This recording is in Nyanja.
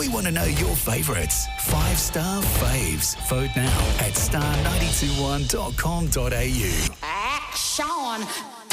We want to know your favourites. 5-star faves. Vote now at star921.com.au. Action!